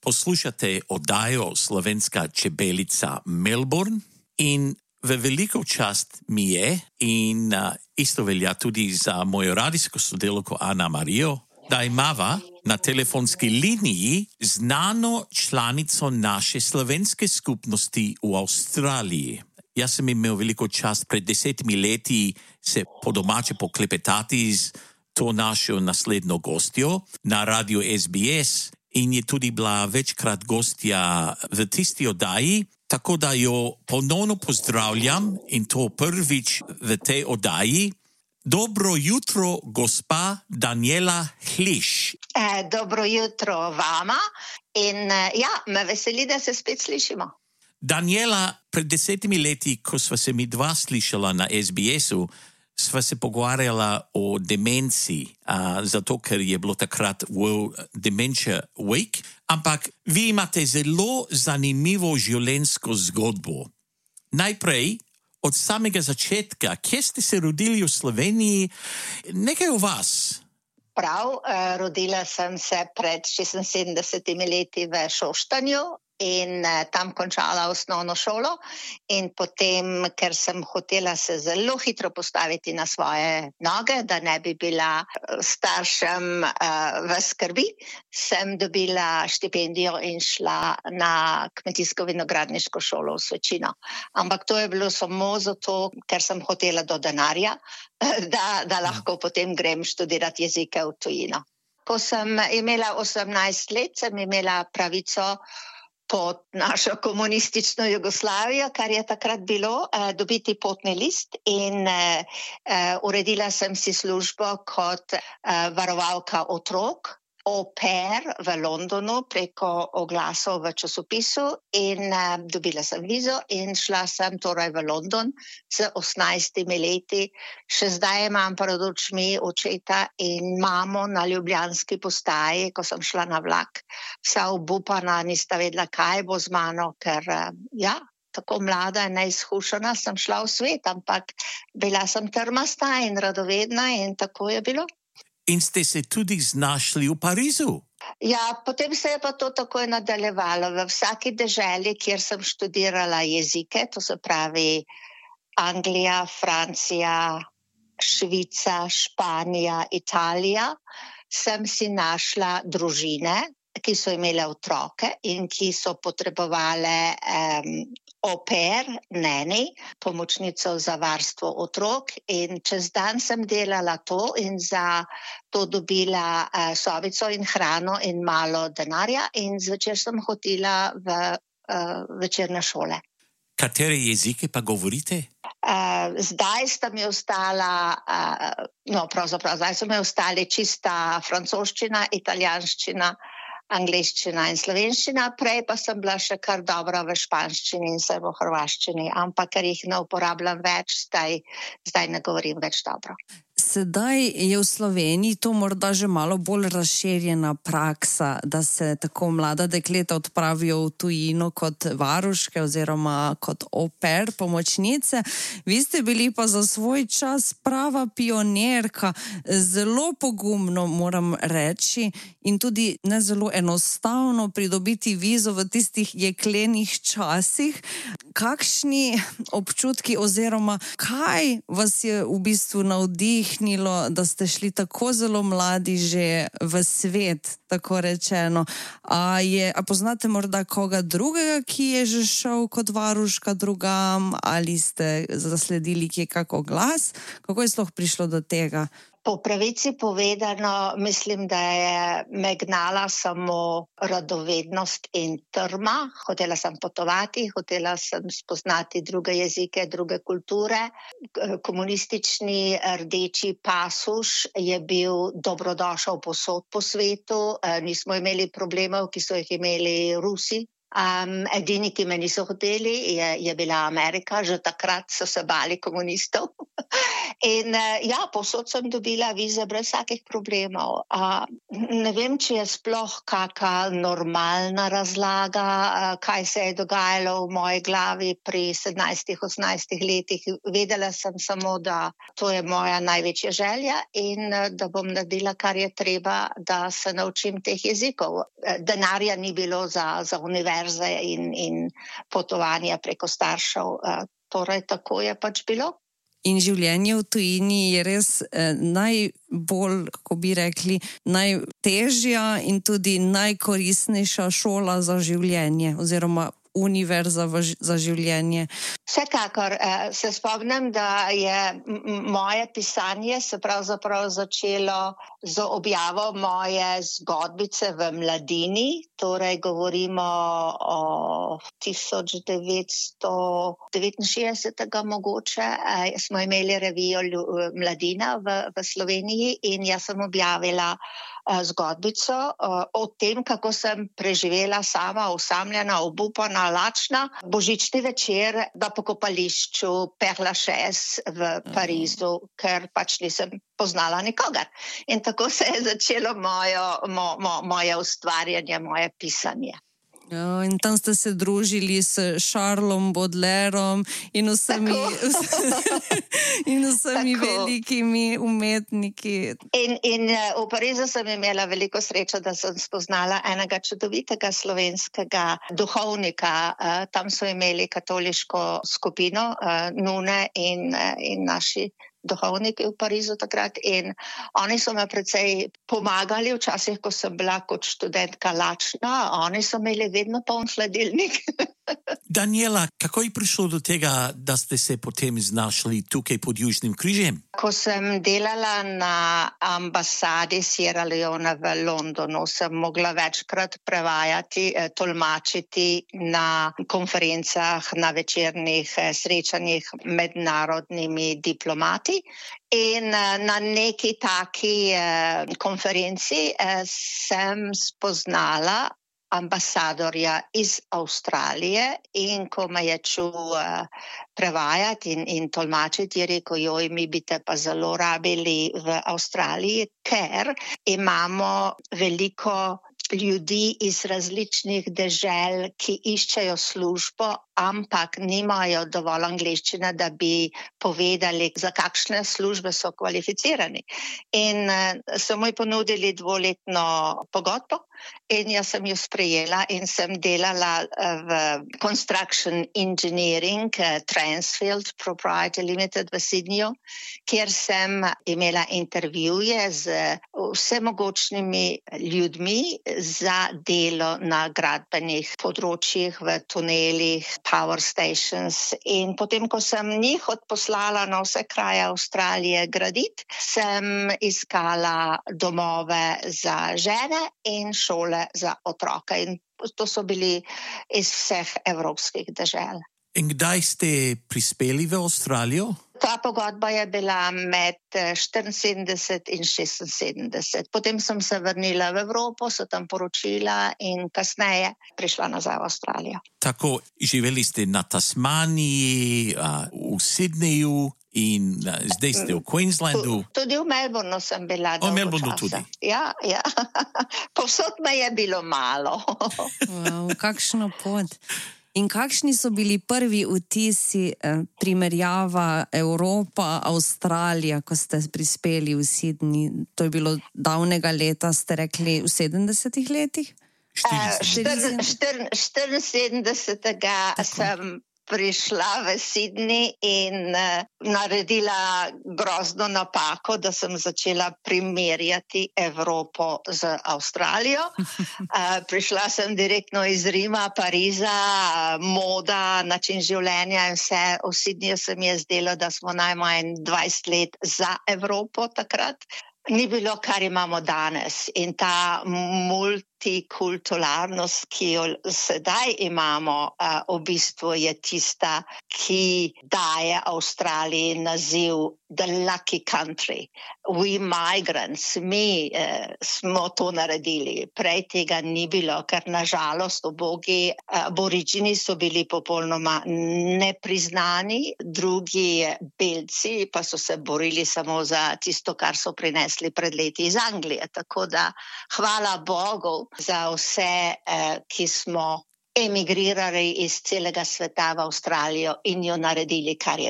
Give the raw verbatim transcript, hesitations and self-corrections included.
Poslušate oddajo Slovenska čebelica Melbourne in v veliko čast mi je in uh, isto velja tudi za mojo radijsko sodelavko Ana Marijo, da imava na telefonski liniji znano članico naše slovenske skupnosti v Avstraliji. Jaz sem imel veliko čast pred desetimi leti se po domače poklepetati z to našo naslednjo gostjo na radiju S B S in je tudi bila večkrat gostja v tisti oddaji, tako da jo ponovno pozdravljam in to prvič v tej oddaji. Dobro jutro, gospa Daniela Hliš. Eh, dobro jutro vama in ja, me veseli, da se spet slišimo. Daniela, pred desetimi leti, ko sva se mi dva slišala na S B S-u, sva se pogovarjala o demenciji, uh, zato ker je bilo takrat World Dementia Week, ampak vi imate zelo zanimivo življenjsko zgodbo. Najprej, od samega začetka, kje ste se rodili v Sloveniji, nekaj o vas. Prav, uh, rodila sem se pred šestinsedemdesetimi leti v Šoštanju in uh, tam končala osnovno šolo in potem, ker sem hotela se zelo hitro postaviti na svoje noge, da ne bi bila staršem uh, v skrbi, sem dobila štipendijo in šla na kmetijsko-vinogradniško šolo v Svečino. Ampak to je bilo samo zato, ker sem hotela do denarja, da, da lahko potem grem študirati jezike v tujino. Ko sem imela osemnajst let, sem imela pravico pod našo komunistično Jugoslavijo, kar je takrat bilo, eh, dobiti potni list in eh, eh, uredila sem si službo kot eh, varovalka otrok, au pair v Londonu preko oglasov v časopisu in eh, dobila sem vizo in šla sem torej v London z osemnajstimi leti. Še zdaj imam pred očmi očeta in mamo na ljubljanski postaji, ko sem šla na vlak. Vsa obupana, nista vedela, kaj bo z mano, ker ja, tako mlada in neizkušena sem šla v svet, ampak bila sem trmasta in radovedna in tako je bilo. In ste se tudi znašli v Parizu? Ja, potem se je pa to takoj nadaljevalo. V vsaki deželi, kjer sem študirala jezike, to se pravi Anglija, Francija, Švica, Španija, Italija, sem si našla družine, ki so imele otroke in ki so potrebovale um, au pair, neni, pomočnico za varstvo otrok in čez dan sem delala to in za to dobila uh, sobico in hrano in malo denarja in zvečer sem hodila v uh, večerne šole. Katere jezike pa govorite? Uh, zdaj sta mi ostala, uh, no pravzaprav, zdaj so mi ostali čista francoščina, italijanščina, angleščina in slovenščina, prej pa sem bila še kar dobra v španščini in srbohrvaščini, ampak ker jih ne uporabljam več, zdaj, zdaj ne govorim več dobro. Sedaj je v Sloveniji to morda že malo bolj razširjena praksa, da se tako mlada dekleta odpravijo v tujino kot varuške oziroma kot au pair pomočnice. Vi ste bili pa za svoj čas prava pionirka, zelo pogumno moram reči in tudi ne zelo enostavno pridobiti vizo v tistih jeklenih časih. Kakšni občutki oziroma kaj vas je v bistvu navdihnilo, da ste šli tako zelo mladi že v svet, tako rečeno? A, je, a poznate morda koga drugega, ki je že šel kot varuška drugam ali ste zasledili kje kak oglas? Kako je sploh prišlo do tega? Po pravici povedano, mislim, da je me gnala samo radovednost in trma. Hotela sem potovati, hotela sem spoznati druge jezike, druge kulture. Komunistični rdeči pasuš je bil dobrodošel povsod po svetu. Nismo imeli problemov, ki so jih imeli Rusi Um, edini, ki me niso hoteli, je, je bila Amerika, že takrat so se bali komunistov. In ja, povsod sem dobila vize brez vsakih problemov. Uh, ne vem, če je sploh kakšna normalna razlaga, uh, kaj se je dogajalo v moji glavi pri sedemnajstih, osemnajstih letih. Vedela sem samo, da to je moja največja želja in uh, da bom naredila, kar je treba, da se naučim teh jezikov. Denarja ni bilo za, za univerzo In, in potovanja preko staršev. Torej, tako je pač bilo. In življenje v tujini je res eh, najbolj, kako bi rekli, najtežja in tudi najkoristnejša šola za življenje oziroma univerza v, za življenje. Vsekakor se spomnim, da je moje pisanje se pravzaprav začelo z objavo moje zgodbice v Mladini, torej govorimo o tisoč devetsto devetinšestdeset mogoče, smo imeli revijo Mladina v, v Sloveniji in jaz sem objavila zgodbico o tem, kako sem preživela sama, osamljena, obupana, lačna, božični večer na pokopališču Père Lachaise v Parizu, ker pač nisem poznala nikogar. In tako se je začelo mojo, mo, mo, moje ustvarjanje, moje pisanje. Ja, in tam ste se družili s Charlesom Baudelaireom in vsemi, in vsemi velikimi umetniki. In, in v Parizu sem imela veliko srečo, da sem spoznala enega čudovitega slovenskega duhovnika. Tam so imeli katoliško skupino, nune in, in naši duhovniki v Parizu takrat in oni so me precej pomagali, včasih, ko sem bila kot študentka lačna, oni so imeli vedno poln hladilnik. Daniela, kako je prišlo do tega, da ste se potem znašli tukaj pod Južnim križem? Ko sem delala na ambasadi Sierra Leone v Londonu, sem mogla večkrat prevajati, tolmačiti na konferencah, na večernih srečanjih med narodnimi diplomati. In na neki taki konferenci sem spoznala ambasadorja iz Avstralije in ko me je čul prevajati in, in tolmačiti, je rekel, joj, mi bi te pa zelo rabili v Avstraliji, ker imamo veliko ljudi iz različnih dežel, ki iščejo službo, ampak nimajo dovolj angleščine, da bi povedali, za kakšne službe so kvalificirani. In uh, so mi ponudili dvoletno pogodbo in jaz sem jo sprejela in sem delala uh, v Construction Engineering, uh, Transfield Proprietary Limited v Sydneyju, kjer sem imela intervjuje z vsemogočnimi ljudmi za delo na gradbenih področjih, v tunelih, power stations. In potem, ko sem njih odposlala na vse kraje Avstralije graditi, sem iskala domove za žene in šole za otroke. In to so bili iz vseh evropskih dežel. In kdaj ste prispeli v Avstralijo? Ta pogodba je bila med štiriinsedemdeset in šestinsedemdeset. Potem sem se vrnila v Evropo, se tam poročila in kasneje prišla nazaj v Avstralijo. Tako, živeli ste na Tasmaniji, v Sydneyju in zdaj ste v Queenslandu. Tudi v Melbourneu sem bila dolgo časa. V Melbourneu tudi? Ja, ja. Povsod me je bilo malo. Wow, kakšno pot. In kakšni so bili prvi vtisi, eh, primerjava Evropa, Avstralija, ko ste prispeli v Sydney? To je bilo davnega leta, ste rekli, v sedemdesetih letih? štiriinsedemdesetega sem prišla v Sydney in uh, naredila grozno napako, da sem začela primerjati Evropo z Avstralijo. Uh, prišla sem direktno iz Rima, Pariza, uh, moda, način življenja in vse. V Sydneyju se mi je zdelo, da smo najmanj dvajset let za Evropo takrat. ni bilo, kar imamo danes. In ta multikulturalnost, ki jo sedaj imamo, uh, v bistvu je tista, ki daje Avstraliji naziv The Lucky Country. We migrants, mi uh, smo to naredili. Prej tega ni bilo, ker nažalost ubogi uh, aboriđini so bili popolnoma nepriznani, drugi belci pa so se borili samo za tisto, kar so prinesli pred leti iz Anglije. Tako da hvala Bogu za vse, eh, ki smo emigrirali iz celega sveta v Avstralijo in jo naredili, kar je